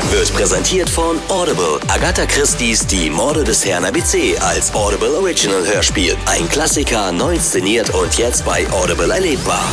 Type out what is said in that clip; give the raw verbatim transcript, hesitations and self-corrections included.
wird präsentiert von Audible. Agatha Christie's Die Morde des Herrn A B C als Audible Original Hörspiel. Ein Klassiker, neu inszeniert und jetzt bei Audible erlebbar.